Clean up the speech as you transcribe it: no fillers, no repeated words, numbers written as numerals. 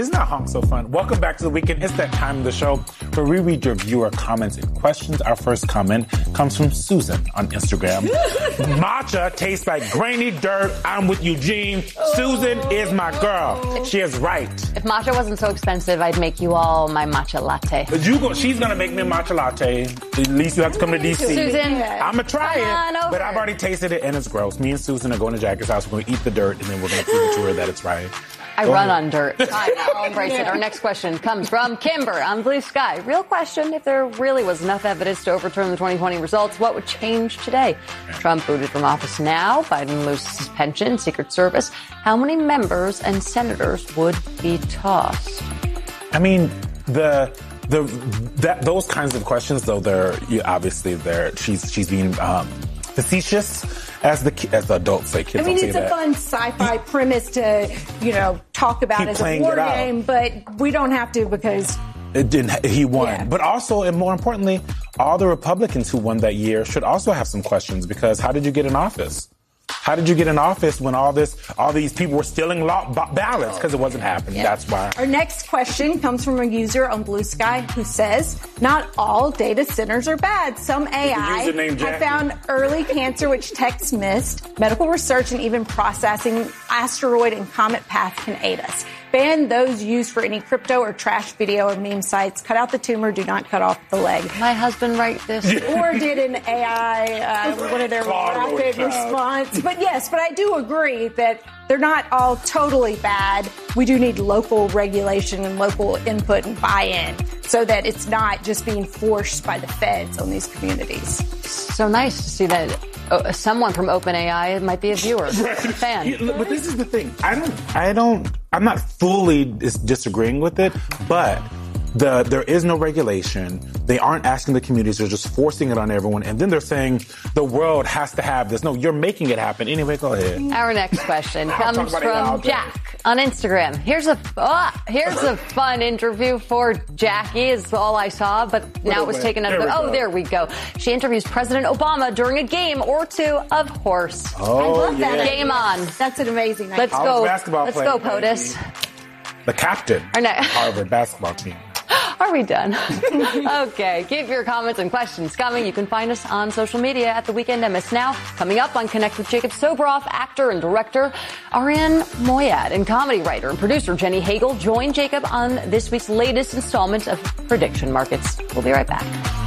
Isn't that honk so fun? Welcome back to the weekend. It's that time of the show where we read your viewer comments and questions. Our first comment comes from Susan on Instagram. Matcha tastes like grainy dirt. I'm with Eugene. Susan is my girl. She is right. If matcha wasn't so expensive, I'd make you all my matcha latte. She's going to make me a matcha latte. At least you have to come to D.C. Susan. I'm going to try it, but I've already tasted it and it's gross. Me and Susan are going to Jackie's house. We're going to eat the dirt and then we're going to prove to her that it's right. I run on dirt. Fine, I'll embrace it. Our next question comes from Kimber on Blue Sky. Real question, if there really was enough evidence to overturn the 2020 results, what would change today? Trump booted from office now. Biden loses his pension, Secret Service. How many members and senators would be tossed? I mean, those kinds of questions, though, she's being facetious. As the adults say, kids don't say that. It's a fun sci-fi premise to, talk about as a war game, but we don't have to because he won. Yeah. But also, and more importantly, all the Republicans who won that year should also have some questions because how did you get in office? How did you get in office when all these people were stealing ballots? Because it wasn't happening. Yeah. That's why. Our next question comes from a user on Blue Sky who says, not all data centers are bad. Some AI have found early cancer which techs missed. Medical research and even processing asteroid and comet path can aid us. Ban those used for any crypto or trash video or meme sites. Cut out the tumor. Do not cut off the leg. My husband write this. Or did an AI, one of their rapid response. But I do agree that they're not all totally bad. We do need local regulation and local input and buy-in so that it's not just being forced by the feds on these communities. So nice to see that someone from OpenAI might be a viewer, a fan. But this is the thing. I'm not fully disagreeing with it, but there is no regulation. They aren't asking the communities. They're just forcing it on everyone. And then they're saying the world has to have this. No, you're making it happen. Anyway, go ahead. Our next question comes from Jack on Instagram. Here's a fun interview for Jackie is all I saw, but now it was taken out of it. There we go. She interviews President Obama during a game or two of horse. Oh, I love that. Game on. That's an amazing idea. Let's go, POTUS. The captain of Harvard basketball team. Are we done? Okay. Keep your comments and questions coming. You can find us on social media at The Weekend MS Now. Coming up on Connect with Jacob Sobroff, actor and director Ariane Moayed and comedy writer and producer Jenny Hagel join Jacob on this week's latest installment of Prediction Markets. We'll be right back.